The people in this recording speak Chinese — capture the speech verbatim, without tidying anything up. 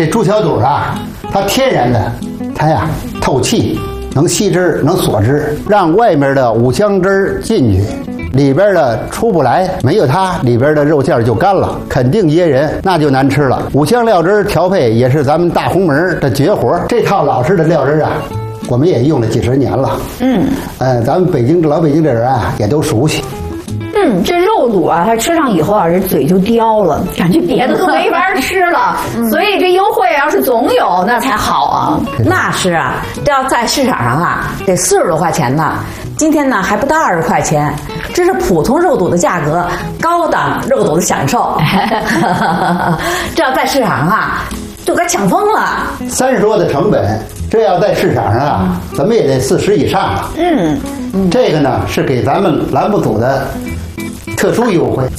这猪小肚啊，它天然的，它呀透气，能吸汁，能锁汁，让外面的五香汁进去。里边的出不来，没有它，里边的肉馅就干了，肯定噎人，那就难吃了。五香料汁调配也是咱们大红门的绝活，这套老式的料汁啊，我们也用了几十年了。嗯，呃，咱们北京老北京的人啊，也都熟悉。 嗯，这肉肚啊，它吃上以后啊，这嘴就刁了，感觉别的都没法吃了。嗯、所以这优惠要是总有，那才好啊。 那是啊，这要在市场上啊，得四十多块钱呢。今天呢还不到二十块钱，这是普通肉肚的价格，高档肉肚的享受。这要在市场上啊，就该抢疯了。 三十多的成本，这要在市场上啊，咱们也得四十以上了。嗯，这个呢是给咱们栏目组的特殊优惠。